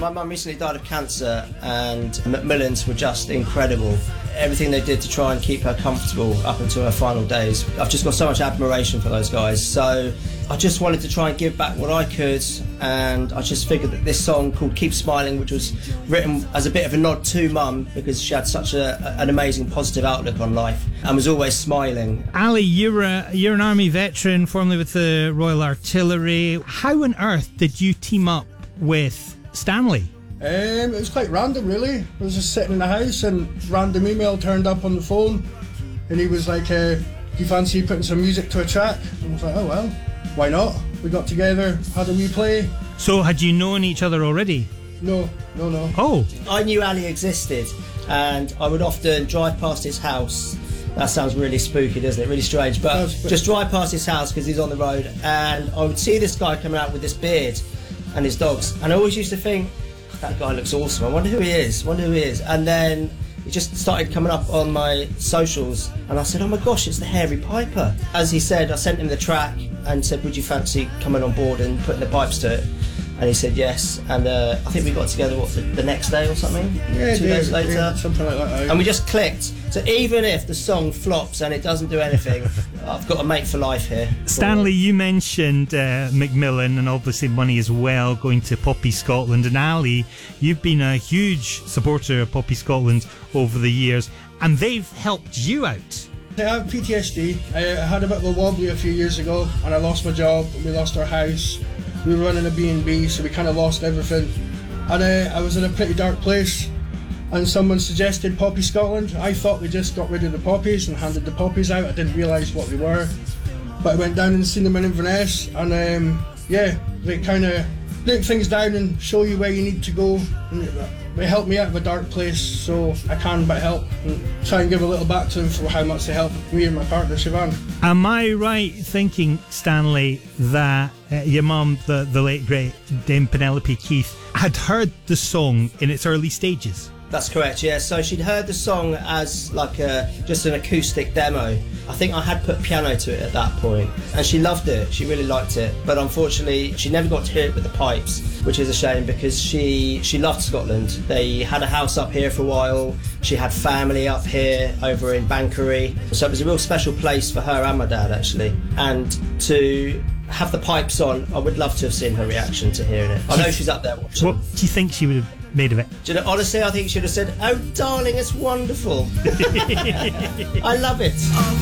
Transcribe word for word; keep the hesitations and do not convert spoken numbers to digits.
My mum recently died of cancer, and Macmillans were just incredible. Everything they did to try and keep her comfortable up until her final days. I've just got so much admiration for those guys. So I just wanted to try and give back what I could, and I just figured that this song called Keep Smiling, which was written as a bit of a nod to Mum, because she had such a, an amazing positive outlook on life and was always smiling. Ali, you're, a, you're an Army veteran, formerly with the Royal Artillery. How on earth did you team up with Stanley? Um, it was quite random, really. I was just sitting in the house and random email turned up on the phone, and he was like, uh, do you fancy putting some music to a track? And I was like, oh well, why not? We got together, had a wee play. So had you known each other already? No, no, no. Oh. I knew Ali existed, and I would often drive past his house. That sounds really spooky, doesn't it? Really strange. But just drive past his house because he's on the road, and I would see this guy coming out with this beard and his dogs, and I always used to think, that guy looks awesome, I wonder who he is, wonder who he is. And then it just started coming up on my socials, and I said, oh my gosh, it's the Hairy Piper. As he said, I sent him the track and said, would you fancy coming on board and putting the pipes to it? And he said yes, and uh, I think we got together, what, the, the next day or something? Yeah, Two yeah, days later? Yeah, something like that. And we just clicked. So even if the song flops and it doesn't do anything, I've got a mate for life here. Stanley, you mentioned uh, Macmillan and obviously money as well, going to Poppy Scotland. And Ali, you've been a huge supporter of Poppy Scotland over the years, and they've helped you out. I have P T S D. I had a bit of a wobbly a few years ago, and I lost my job, we lost our house. We were running a B and B, so we kind of lost everything. And uh, I was in a pretty dark place, and someone suggested Poppy Scotland. I thought they just got rid of the poppies and handed the poppies out. I didn't realise what they were. But I went down and seen them in Inverness, and um, yeah, they kind of break things down and show you where you need to go. And they helped me out of a dark place, so I can but help and try and give a little back to them for how much they helped me and my partner Siobhan. Am I right thinking, Stanley, that uh, your mum, the, the late great Dame Penelope Keith, had heard the song in its early stages? That's correct, yeah. So she'd heard the song as like a just an acoustic demo. I think I had put piano to it at that point, and she loved it. She really liked it, but unfortunately, she never got to hear it with the pipes, which is a shame because she she loved Scotland. They had a house up here for a while. She had family up here over in Banchory, so it was a real special place for her and my dad actually. And to have the pipes on, I would love to have seen her reaction to hearing it. I know she's up there watching. What do you think she would have made of it? Do you know, honestly, I think she would have said, oh darling, it's wonderful. I love it.